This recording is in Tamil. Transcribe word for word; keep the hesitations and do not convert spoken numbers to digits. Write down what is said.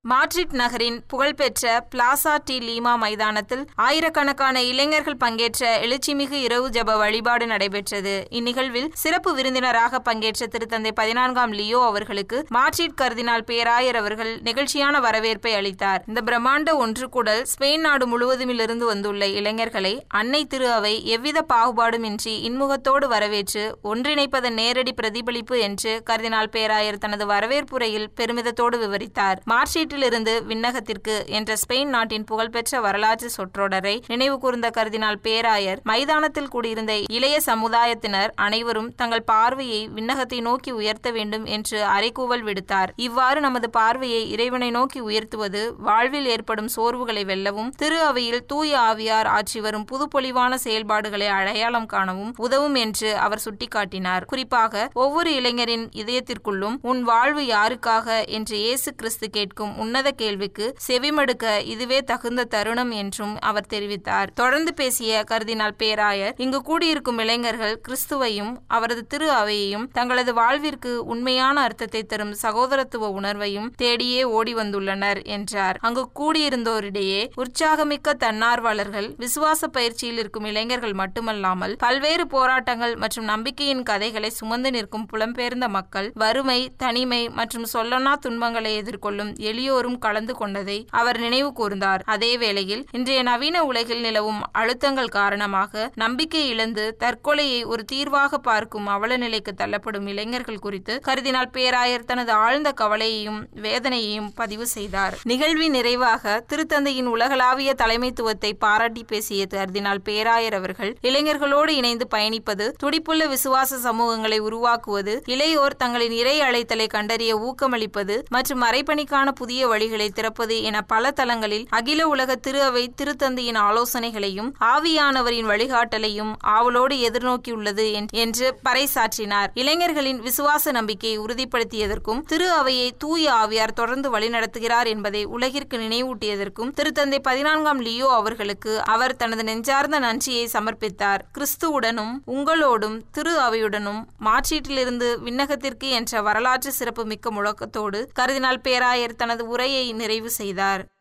மாட்ரிட் நகரின் புகழ்பெற்ற பிளாசா டி லீமா மைதானத்தில் ஆயிரக்கணக்கான இளைஞர்கள் பங்கேற்ற எழுச்சிமிகு இரவு ஜப வழிபாடு நடைபெற்றது. இந்நிகழ்வில் சிறப்பு விருந்தினராக பங்கேற்ற திருத்தந்தை பதினான்காம் லியோ அவர்களுக்கு மாட்ரிட் கர்தினால் பேராயர் அவர்கள் நிகழ்ச்சியான வரவேற்பை அளித்தார். இந்த பிரம்மாண்ட ஒன்று கூடல் ஸ்பெயின் நாடு முழுவதுமிலிருந்து வந்துள்ள இளைஞர்களை அன்னை திரு அவை எவ்வித பாகுபாடுமின்றி இன்முகத்தோடு வரவேற்று ஒன்றிணைப்பதன் நேரடி பிரதிபலிப்பு என்று கர்தினால் பேராயர் தனது வரவேற்புரையில் பெருமிதத்தோடு விவரித்தார். மாட்ரிட்டிலிருந்து விண்ணகத்திற்கு என்ற ஸ்பெயின் நாட்டின் புகழ்பெற்ற வரலாற்று சொற்றொடரை நினைவு கூர்ந்த கர்தினால் பேராயர் மைதானத்தில் கூடியிருந்த இளைய சமுதாயத்தினர் அனைவரும் தங்கள் பார்வையை விண்ணகத்தை நோக்கி உயர்த்த வேண்டும் என்று அறைகூவல் விடுத்தார். இவ்வாறு நமது பார்வையை இறைவனை நோக்கி உயர்த்துவது வாழ்வில் ஏற்படும் சோர்வுகளை வெல்லவும் திரு அவையில் தூய ஆவியார் ஆற்றி வரும் புதுப்பொலிவான செயல்பாடுகளை அடையாளம் காணவும் உதவும் என்று அவர் சுட்டிக்காட்டினார். குறிப்பாக ஒவ்வொரு இளைஞரின் இதயத்திற்குள்ளும் உன் வாழ்வு யாருக்காக என்று இயேசு கிறிஸ்து கேட்கும் உன்னத கேள்விக்கு செவிமடுக்க இதுவே தகுந்த தருணம் என்றும் அவர் தெரிவித்தார். தொடர்ந்து பேசிய கர்தினால் பேராயர், இங்கு கூடியிருக்கும் இளைஞர்கள் கிறிஸ்துவையும் அவரது திரு அவையையும் தங்களது வாழ்விற்கு உண்மையான அர்த்தத்தை தரும் சகோதரத்துவ உணர்வையும் தேடியே ஓடி வந்துள்ளனர் என்றார். அங்கு கூடியிருந்தோரிடையே உற்சாகமிக்க தன்னார்வலர்கள், விசுவாச பயிற்சியில் இருக்கும் இளைஞர்கள் மட்டுமல்லாமல் பல்வேறு போராட்டங்கள் மற்றும் நம்பிக்கையின் கதைகளை சுமந்து நிற்கும் புலம்பெயர்ந்த மக்கள், வறுமை, தனிமை மற்றும் சொல்லனா துன்பங்களை எதிர்கொள்ளும் எளியோரும் கலந்து கொண்டதை அவர் நினைவு கூர்ந்தார். அதே வேளையில் இன்றைய நவீன உலகில் நிலவும் அழுத்தங்கள் காரணமாக நம்பிக்கை இழந்து தற்கொலையை ஒரு தீர்வாக பார்க்கும் அவல நிலைக்கு தள்ளப்படும் இளைஞர்கள் குறித்து கர்தினால் பேராயர் தனது ஆழ்ந்த கவலையையும் வேதனையையும் பதிவு செய்தார். நிகழ்வின் நிறைவாக திருத்தந்தையின் உலகளாவிய தலைமைத்துவத்தை பாராட்டி பேசிய கர்தினால் பேராயர் அவர்கள், இளைஞர்களோடு இணைந்து பயணிப்பது, துடிப்புள்ள விசுவாச சமூகங்களை உருவாக்குவது, இளையோர் தங்களின் இறை அழைத்தலை கண்டறிய ஊக்கமளிப்பது மற்றும் மறைப்பணிக்கான புதிய வழிகளை திறப்பது என பல தளங்களில் அகில உலக திரு அவை திருத்தந்தையின் ஆலோசனைகளையும் ஆவியானவரின் வழிகாட்டலையும் ஆவலோடு எதிர்நோக்கியுள்ளது என்று பறைசாற்றினார். இளைஞர்களின் விசுவாச நம்பிக்கையை உறுதிப்படுத்தியதற்கும் திரு அவையை தூய ஆவியார் தொடர்ந்து வழிநடத்துகிறார் என்பதை உலகிற்கு நினைவூட்டியதற்கும் திருத்தந்தை பதினான்காம் லியோ அவர்களுக்கு அவர் தனது நெஞ்சார்ந்த நன்றியை சமர்ப்பித்தார். கிறிஸ்துவுடனும் உங்களோடும் திரு அவையுடனும் மாட்ரிட்டிலிருந்து விண்ணகத்திற்கு என்ற வரலாற்று சிறப்பு மிக்க முழக்கத்தோடு கர்தினால் பேராயர் தனது உரையை நிறைவு செய்தார்.